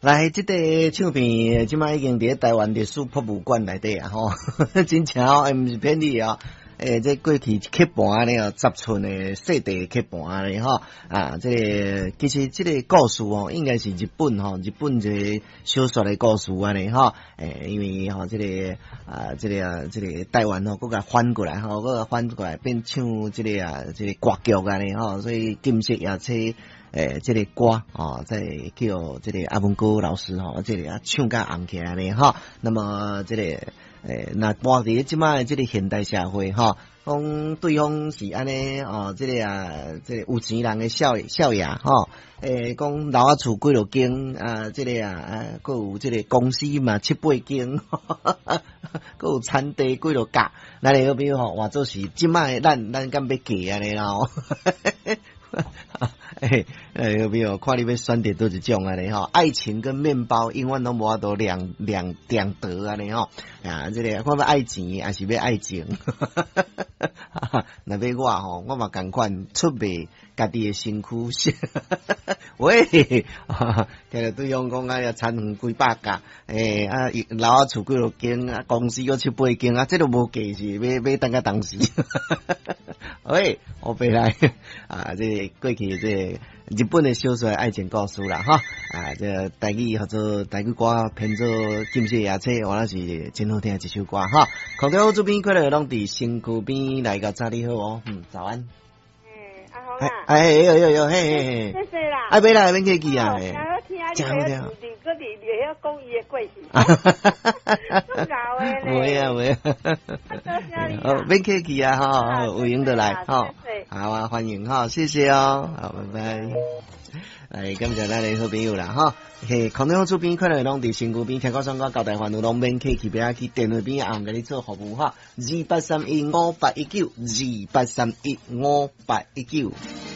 来，这个唱片即摆已经伫台湾历史博物馆内底啊，吼，真正哦，毋是骗你哦。这过去刻盘咧哦，10寸的细地刻盘咧吼啊，这个其实这个故事哦，应该是日本吼，日本这个小说的故事安尼吼，因为吼这个这个台湾吼，佮甲翻过来吼，佮甲翻过来变唱这个这个歌剧安尼吼，所以金色夜车。这个歌哦，在叫这个阿文哥老师吼，这个唱甲红起来呢哈。那么这个那搬伫即摆这个现代社会哈，讲对方是安尼哦，这个这个有钱人的少爷哈。讲楼啊厝几落间这个佮有这个公司嘛7、8间，佮有产地几落甲。咱个比如吼，换做是即摆咱敢要嫁安尼啦。比如看你要选择倒一种安尼吼，爱情跟面包永远都无法度两得安尼吼啊，这个看要爱钱还是要爱情，若要我吼，我嘛共款出卖家己的身躯，喂，听着对方讲要产园几百甲，楼啊厝几落间，公司有7、8间啊，这都无价是要等到当时。喂，我回来这过去这日本的小说爱情故事啦哈这台语或者台语歌偏做金色夜车，我那是真好听的一首歌哈。空调这边快乐拢伫身躯边来个早你好哦，早安。 阿红啊， 有嘿， 谢谢啦。 买来免客气啊， 真好听。个你要讲伊的过去，不搞的咧。 没啊，免客气啊哈，有闲就来哈，好啊，欢迎哈，谢谢哦，好，拜拜。来，感谢咱的好朋友啦哈，空调厝边可能拢伫身躯边，听讲上交代烦恼拢免客气，不要去电话边按甲你做服务哈，28315819，28315819。